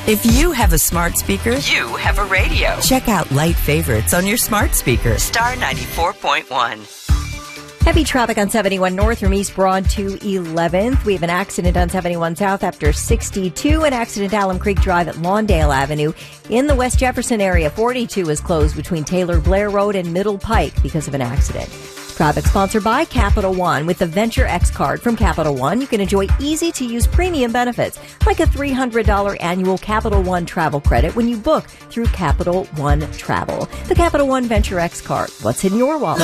If you have a smart speaker, you have a radio. Check out Light Favorites on your smart speaker. Star 94.1. Heavy traffic on 71 North from East Broad to 11th. We have an accident on 71 South after 62. An accident at Alum Creek Drive at Lawndale Avenue. In the West Jefferson area, 42 is closed between Taylor Blair Road and Middle Pike because of an accident. Traffic sponsored by Capital One. With the Venture X card from Capital One, you can enjoy easy-to-use premium benefits like a $300 annual Capital One travel credit when you book through Capital One Travel. The Capital One Venture X card. What's in your wallet?